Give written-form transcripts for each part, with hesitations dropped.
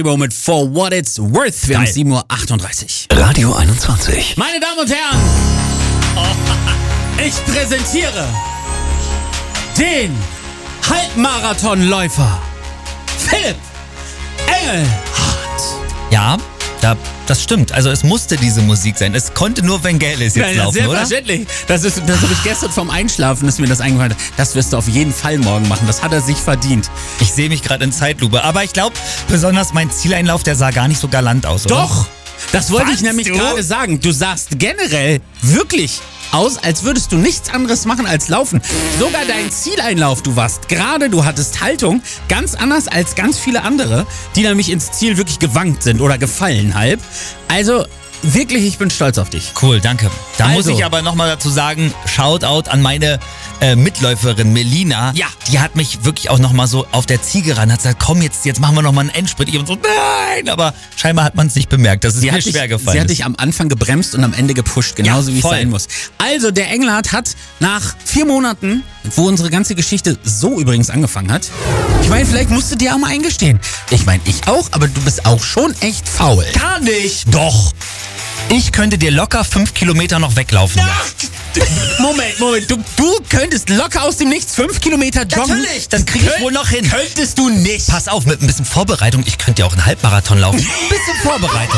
Mit For What It's Worth. Wir haben 7:38 Uhr. Radio 21. Meine Damen und Herren, ich präsentiere den Halbmarathonläufer Philipp Engelhardt. Ja, das stimmt. Also es musste diese Musik sein. Es konnte nur Vangelis jetzt laufen, oder? Selbstverständlich. Das habe ich gestern vom Einschlafen, ist mir das eingefallen. Das wirst du auf jeden Fall morgen machen. Das hat er sich verdient. Ich sehe mich gerade in Zeitlupe. Aber ich glaube, besonders mein Zieleinlauf, der sah gar nicht so galant aus, oder? Doch! Das wollte ich nämlich gerade sagen. Du sahst generell wirklich aus, als würdest du nichts anderes machen als laufen. Sogar dein Zieleinlauf, du warst gerade, du hattest Haltung, ganz anders als ganz viele andere, die nämlich ins Ziel wirklich gewankt sind oder gefallen halb. Also wirklich, ich bin stolz auf dich. Cool, danke. Da muss Also. ich aber nochmal dazu sagen, Shoutout an meine Mitläuferin Melina. Ja. Die hat mich wirklich auch nochmal so auf der Ziege ran, hat gesagt, komm, jetzt machen wir nochmal einen Endspurt. Ich und so, nein, aber scheinbar hat man es nicht bemerkt, dass es mir schwer gefallen Sie hat ist. dich am Anfang gebremst und am Ende gepusht, genauso Ja, wie es voll. sein muss. Also, der Engelhardt hat nach 4 Monaten, wo unsere ganze Geschichte so übrigens angefangen hat, ich meine, vielleicht musst du dir auch mal eingestehen. Ich meine, ich auch, aber du bist auch schon echt faul. Gar nicht. Doch. Ich könnte dir locker 5 Kilometer noch weglaufen. Moment, du könntest locker aus dem Nichts 5 Kilometer joggen. Natürlich, das kriege ich wohl noch hin. Könntest du nicht. Pass auf, mit ein bisschen Vorbereitung, ich könnte ja auch einen Halbmarathon laufen. Ein bisschen Vorbereitung.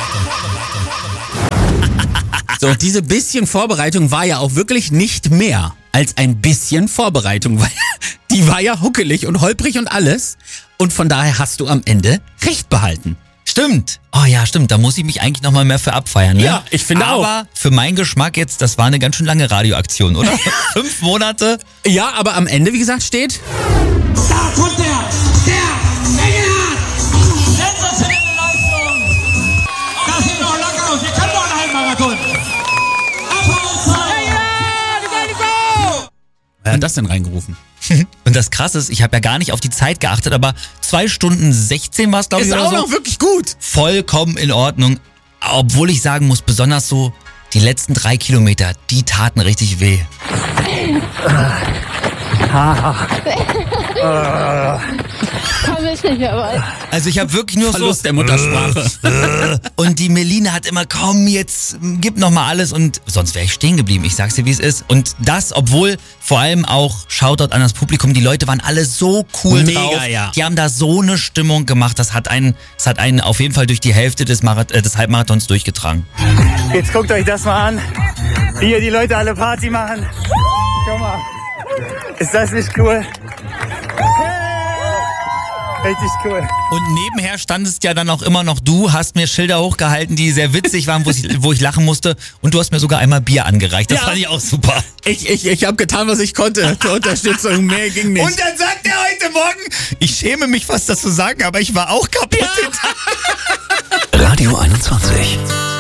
So, und diese bisschen Vorbereitung war ja auch wirklich nicht mehr als ein bisschen Vorbereitung, weil die war ja huckelig und holprig und alles. Und von daher hast du am Ende recht behalten. Stimmt. Oh ja, stimmt. Da muss ich mich eigentlich nochmal mehr für abfeiern. Ne? Ja, ich finde auch. Aber für meinen Geschmack jetzt, das war eine ganz schön lange Radioaktion, oder? 5 Monate. Ja, aber am Ende, wie gesagt, steht... Da kommt der Engelhardt! Sensationelle Leistung! Das sieht doch locker aus, wir können doch einen Halbmarathon! Applaus! Wer hat das denn reingerufen? Und das Krasse ist, ich habe ja gar nicht auf die Zeit geachtet, aber 2 Stunden 16 war es, glaube ich, Ist oder auch so. noch wirklich gut. Vollkommen in Ordnung. Obwohl ich sagen muss, besonders so die letzten 3 Kilometer, die taten richtig weh. Komm ich nicht mehr weit. Also ich habe wirklich nur Verlust der Muttersprache. Und die Melina hat immer, komm, jetzt gib noch mal alles und sonst wäre ich stehen geblieben. Ich sag's dir, wie es ist. Und das, obwohl vor allem auch, Shoutout an das Publikum, die Leute waren alle so cool Mega, drauf. ja. Die haben da so eine Stimmung gemacht. Das hat einen auf jeden Fall durch die Hälfte des Halbmarathons durchgetragen. Jetzt guckt euch das mal an, wie hier die Leute alle Party machen. Guck mal, ist das nicht cool? Richtig cool. Und nebenher standest ja dann auch immer noch du, hast mir Schilder hochgehalten, die sehr witzig waren, wo ich lachen musste. Und du hast mir sogar einmal Bier angereicht. Das Ja. fand ich auch super. Ich habe getan, was ich konnte zur Unterstützung. Mehr ging nicht. Und dann sagt er heute Morgen, ich schäme mich fast, das zu sagen, aber ich war auch kaputt. Radio 21.